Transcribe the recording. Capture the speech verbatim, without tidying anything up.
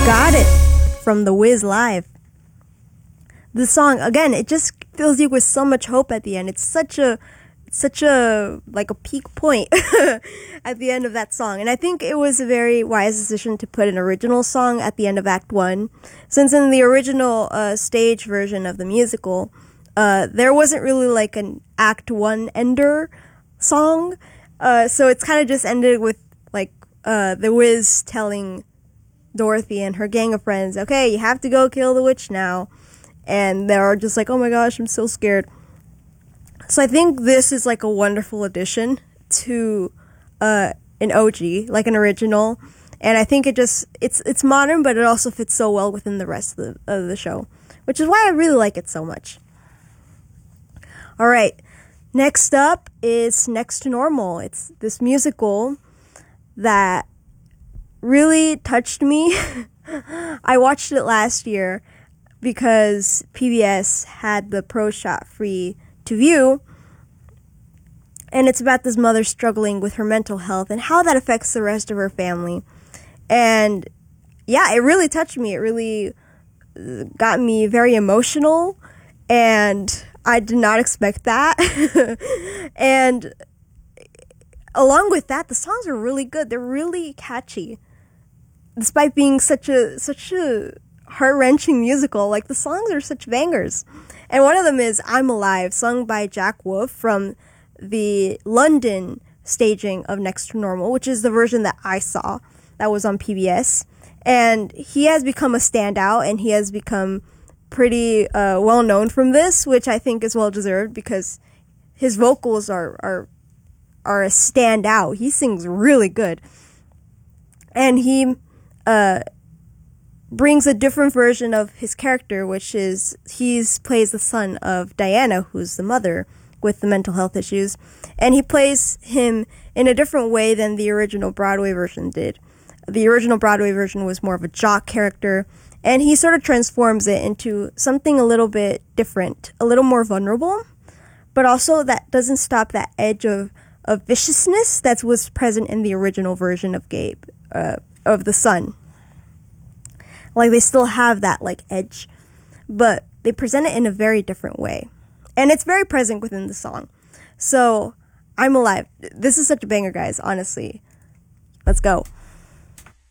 Got It from The Wiz Live. The song, again, it just fills you with so much hope at the end. It's such a, such a, like a peak point at the end of that song. And I think it was a very wise decision to put an original song at the end of Act One. Since in the original uh, stage version of the musical, uh, there wasn't really like an Act One ender song. Uh, so it's kind of just ended with like uh, the Wiz telling Dorothy and her gang of friends, okay, you have to go kill the witch now. And they're just like, oh my gosh, I'm so scared. So I think this is like a wonderful addition to uh, an O G, like an original. And I think it just, it's it's modern, but it also fits so well within the rest of the, of the show, which is why I really like it so much. All right, next up is Next to Normal. It's this musical that really touched me. I watched it last year because P B S had the Pro Shot free to view, and it's about this mother struggling with her mental health and how that affects the rest of her family. And yeah, it really touched me. It really got me very emotional, and I did not expect that. And along with that, the songs are really good. They're really catchy. Despite being such a such a heart-wrenching musical, like the songs are such bangers. And one of them is I'm Alive, sung by Jack Wolf from the London staging of Next to Normal, which is the version that I saw that was on P B S. And he has become a standout, and he has become pretty uh, well known from this, which I think is well deserved because his vocals are are are a standout. He sings really good, and he uh, brings a different version of his character, which is he's plays the son of Diana, who's the mother with the mental health issues, and he plays him in a different way than the original Broadway version did. The original Broadway version was more of a jock character, and he sort of transforms it into something a little bit different, a little more vulnerable, but also that doesn't stop that edge of, of viciousness that was present in the original version of Gabe, uh, of the son. Like, they still have that, like, edge, but they present it in a very different way. And it's very present within the song. So, I'm Alive. This is such a banger, guys, honestly. Let's go.